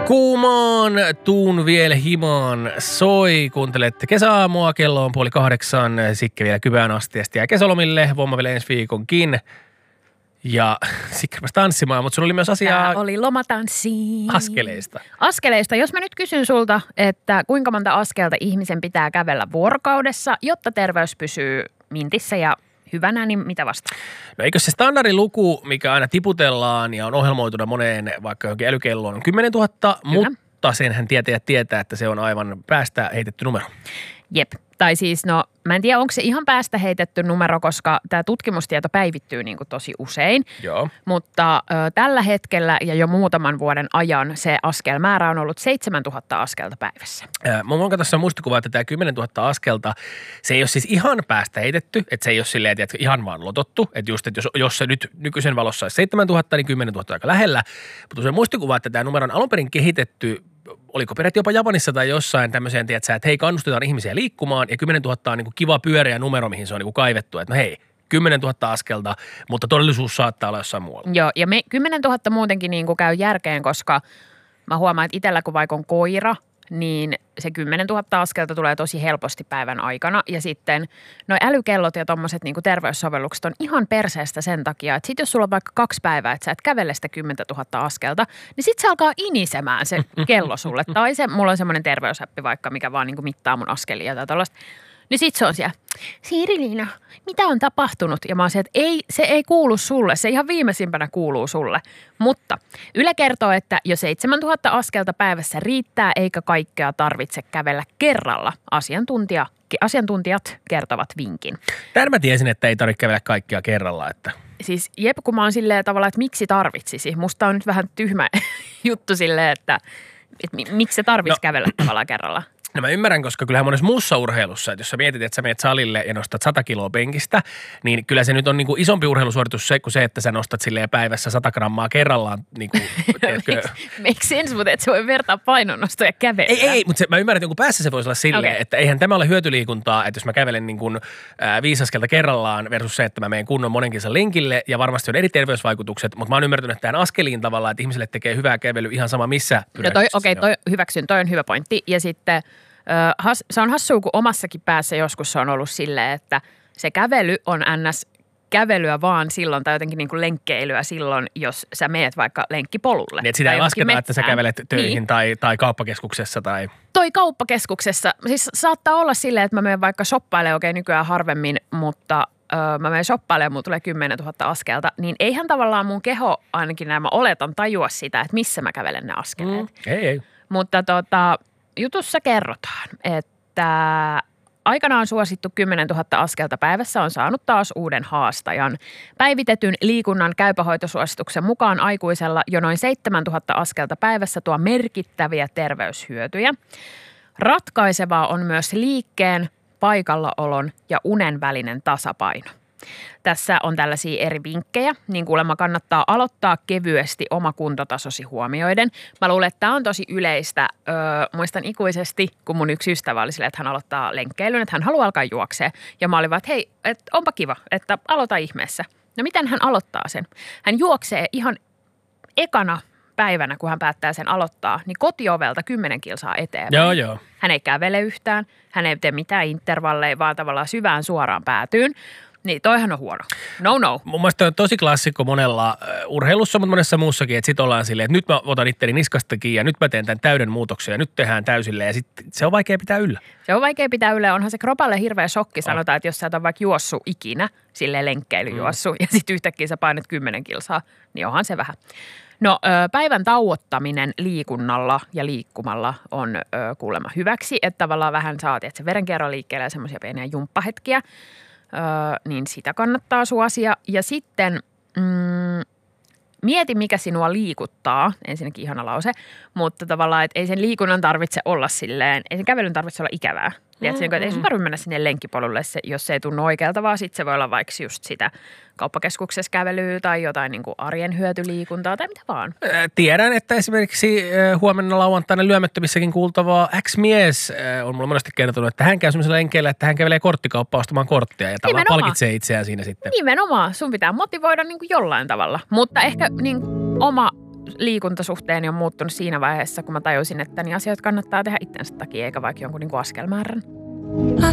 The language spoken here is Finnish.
Kuumaan tuun vielä himaan soi. Kuuntelette kesäaamua, kello on 7:30. Sikke vielä Kypään astiasta ja kesälomille. Vomma vielä ensi viikonkin. Ja Sikke rupesi tanssimaan, mutta sulla oli myös asiaa... Tää oli lomatanssi. Askeleista. Askeleista. Jos mä nyt kysyn sulta, että kuinka monta askelta ihmisen pitää kävellä vuorokaudessa, jotta terveys pysyy mintissä ja hyvänä, niin mitä vastaa? No eikö se standardiluku, mikä aina tiputellaan ja on ohjelmoituna moneen vaikka johonkin älykelloon, on 10 000, Kyllä. mutta senhän tietäjät tietää, että se on aivan päästä heitetty numero. Jep. Tai siis mä en tiedä, onko se ihan päästä heitetty numero, koska tämä tutkimustieto päivittyy niin kuin tosi usein. Joo. Mutta tällä hetkellä ja jo muutaman vuoden ajan se askelmäärä on ollut 7000 askelta päivässä. Mä voin katsoa muistikuva, että tämä 10 000 askelta, se ei ole siis ihan päästä heitetty, että se ei ole silleen, että ihan vaan lotottu, että just, että jos se nyt nykyisen valossa olisi 7 000, niin 10 000 on aika lähellä. Mutta se muistikuva, että tämä numero on alun perin kehitetty, oliko peräti jopa Japanissa tai jossain tämmöiseen, että hei, kannustetaan ihmisiä liikkumaan ja 10 000 on niin kuin kiva pyöreä numero, mihin se on niin kuin kaivettu, että no hei, 10 000 askelta, mutta todellisuus saattaa olla jossain muualla. Joo, ja 10 000 muutenkin niin kuin käy järkeen, koska mä huomaan, että itsellä kun vaikka on koira, niin se 10 000 askelta tulee tosi helposti päivän aikana. Ja sitten noi älykellot ja tommoset niin kuin terveyssovellukset on ihan perseestä sen takia, että sit jos sulla on vaikka 2 päivää, että sä et kävele sitä 10 000 askelta, niin sit se alkaa inisemään se kello sulle. Tai mulla on semmoinen terveysäppi vaikka, mikä vaan niin kuin mittaa mun askelia tai tollaista. Niin sit se on siellä, Siiri-Liina, mitä on tapahtunut? Ja mä oon siellä, että se ei kuulu sulle, se ihan viimeisimpänä kuuluu sulle. Mutta Yle kertoo, että jo 7000 askelta päivässä riittää, eikä kaikkea tarvitse kävellä kerralla. Asiantuntijat kertovat vinkin. Tämän mä tiesin, että ei tarvitse kävellä kaikkia kerralla, että... Siis jep, kun mä oon silleen tavallaan, että miksi tarvitsisi. Musta on nyt vähän tyhmä juttu silleen, että miksi se tarvitsisi kävellä tavallaan kerralla. No mä ymmärrän, koska kyllähän monessa muussa urheilussa, että jos sä mietit, että sä menet salille ja nostat 100 kiloa penkistä, niin kyllä se nyt on niin kuin isompi urheilusuoritus kuin se, että sä nostat silleen päivässä 100 grammaa kerrallaan. Niin kuin, Make sense, mutta et se voi vertaa painonnostoja kävellä. Ei, mutta mä ymmärrän, että jonkun päässä se voisi olla silleen, että eihän tämä ole hyötyliikuntaa, että jos mä kävelen niin kuin 5 askelta kerrallaan versus se, että mä menen kunnon monen kilsan lenkille ja varmasti on eri terveysvaikutukset, mutta mä oon ymmärtänyt tähän askeliin tavallaan, että ihmisille tekee hyvää kävelyä ihan sama missä pyrähdyksessä. No toi hyväksyn, toi on hyvä pointti ja sitten... Se on hassua, kun omassakin päässä joskus se on ollut silleen, että se kävely on kävelyä vaan silloin tai jotenkin niin kuin lenkkeilyä silloin, jos sä meet vaikka lenkkipolulle. Niin, että sitä ei lasketa, että sä kävelet töihin niin. tai kauppakeskuksessa tai... Toi kauppakeskuksessa, siis saattaa olla silleen, että mä menen vaikka shoppailemaan nykyään harvemmin, mutta mä menen shoppailemaan ja mulla tulee 10 000 askelta, niin eihän tavallaan mun keho, ainakin mä oletan, tajua sitä, että missä mä kävelen ne askeleet. Ei. Mutta jutussa kerrotaan, että aikanaan suosittu 10 000 askelta päivässä on saanut taas uuden haastajan. Päivitetyn liikunnan käypähoitosuosituksen mukaan aikuisella jo noin 7 000 askelta päivässä tuo merkittäviä terveyshyötyjä. Ratkaisevaa on myös liikkeen, paikallaolon ja unen välinen tasapaino. Tässä on tällaisia eri vinkkejä, niin kuulemma kannattaa aloittaa kevyesti oma kuntotasosi huomioiden. Mä luulen, että tämä on tosi yleistä. Muistan ikuisesti, kun mun yksi ystävä oli silleen, että hän aloittaa lenkkeilyn, että hän haluaa alkaa juokseen. Ja mä olin vaan, että hei, onpa kiva, että aloita ihmeessä. No miten hän aloittaa sen? Hän juoksee ihan ekana päivänä, kun hän päättää sen aloittaa, niin kotiovelta 10 kilsaa eteenpäin. Joo. Hän ei kävele yhtään, hän ei tee mitään intervalleja, vaan tavallaan syvään suoraan päätyyn. Niin, toihan on huono. No. Mun mielestä on tosi klassikko monella urheilussa, mutta monessa muussakin, että sit ollaan silleen, että nyt mä otan itteni niskastakin ja nyt mä teen tämän täyden muutoksen ja nyt tehdään täysille ja sitten se on vaikea pitää yllä. Se on vaikea pitää yllä. Onhan se kropalle hirveä shokki, sanotaan, että jos sä et ole vaikka juossut ikinä, silleen lenkkeilyjuossut ja sitten yhtäkkiä sä painat 10 kilsaa, niin onhan se vähän. No päivän tauottaminen liikunnalla ja liikkumalla on kuulemma hyväksi, että tavallaan vähän saat, että se verenkierro liikkeelle ja semmoisia pieniä jumppahetkiä. Niin sitä kannattaa suosia. Ja sitten mieti, mikä sinua liikuttaa. Ensinnäkin ihana lause, mutta tavallaan, että ei sen liikunnan tarvitse olla silleen, ei sen kävelyn tarvitse olla ikävää. Tiedätkö, että ei sun tarvitse mennä sinne lenkkipolulle, jos se ei tunnu oikealta, vaan sitten se voi olla vaikka just sitä kauppakeskuksessa kävelyä tai jotain niin kuin arjen hyötyliikuntaa tai mitä vaan. Tiedän, että esimerkiksi huomenna lauantaina lyömättömissäkin kuultavaa X-mies on mulle monesti kertonut, että hän käy semmoisella lenkeillä, että hän kävelee korttikauppaa ostamaan korttia ja tavallaan palkitsee itseään siinä sitten. Nimenomaan. Sun pitää motivoida niin kuin jollain tavalla, mutta ehkä niin oma liikuntasuhteeni on muuttunut siinä vaiheessa, kun mä tajusin, että niin asioita kannattaa tehdä itsensä takia, eikä vaikka jonkun niin kuin askelmäärän.